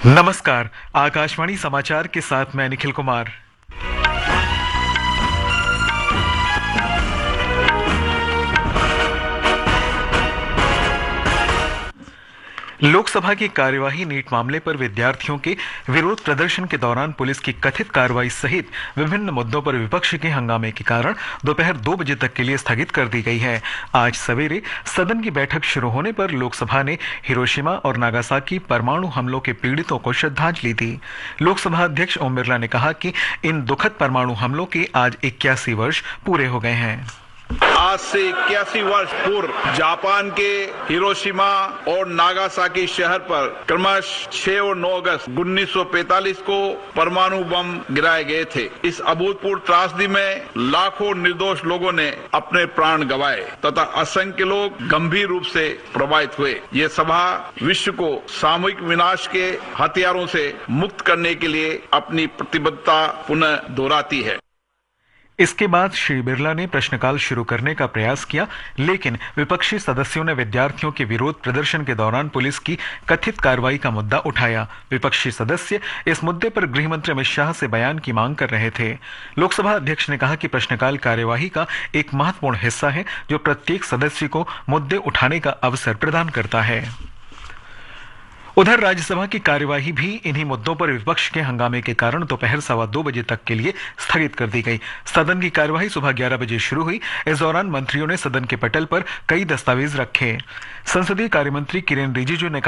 नमस्कार। आकाशवाणी समाचार के साथ मैं निखिल कुमार। लोकसभा की कार्यवाही नीट मामले पर विद्यार्थियों के विरोध प्रदर्शन के दौरान पुलिस की कथित कार्रवाई सहित विभिन्न मुद्दों पर विपक्ष के हंगामे के कारण दोपहर 2 बजे तक के लिए स्थगित कर दी गई है। आज सवेरे सदन की बैठक शुरू होने पर लोकसभा ने हिरोशिमा और नागासाकी परमाणु हमलों के पीड़ितों को श्रद्धांजलि दी। लोकसभा अध्यक्ष ओम बिरला ने कहा कि इन दुखद परमाणु हमलों के आज 81 वर्ष पूरे हो गए हैं। आज से 81 वर्ष पूर्व जापान के हिरोशिमा और नागासाकी शहर पर क्रमशः 6 और 9 अगस्त 1945 को परमाणु बम गिराए गए थे। इस अभूतपूर्व त्रासदी में लाखों निर्दोष लोगों ने अपने प्राण गंवाए तथा असंख्य लोग गंभीर रूप से प्रभावित हुए। ये सभा विश्व को सामूहिक विनाश के हथियारों से मुक्त करने के लिए अपनी प्रतिबद्धता पुनः दोहराती है। इसके बाद श्री बिरला ने प्रश्नकाल शुरू करने का प्रयास किया, लेकिन विपक्षी सदस्यों ने विद्यार्थियों के विरोध प्रदर्शन के दौरान पुलिस की कथित कार्रवाई का मुद्दा उठाया। विपक्षी सदस्य इस मुद्दे पर गृह मंत्री अमित शाह से बयान की मांग कर रहे थे। लोकसभा अध्यक्ष ने कहा कि प्रश्नकाल कार्यवाही का एक महत्वपूर्ण हिस्सा है जो प्रत्येक सदस्य को मुद्दे उठाने का अवसर प्रदान करता है। उधर राज्यसभा की कार्यवाही भी इन्हीं मुद्दों पर विपक्ष के हंगामे के कारण दोपहर 2:15 बजे तक के लिए स्थगित कर दी गई। सदन की कार्यवाही सुबह 11 बजे शुरू हुई। इस दौरान मंत्रियों ने सदन के पटल पर कई दस्तावेज रखे। संसदीय कार्यमंत्री किरेन रिजिजू ने